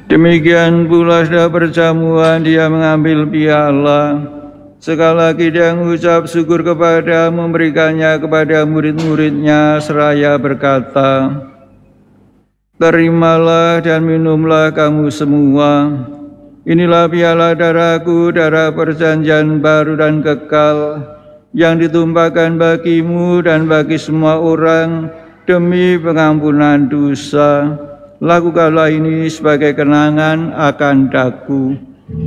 Demikian pula setelah perjamuan dia mengambil piala. Sekali lagi dia mengucap syukur kepada, memberikannya kepada murid-muridnya seraya berkata, "Terimalah dan minumlah kamu semua. Inilah piala darahku, darah perjanjian baru dan kekal, yang ditumpahkan bagimu dan bagi semua orang demi pengampunan dosa. Lakukanlah ini sebagai kenangan akan daku."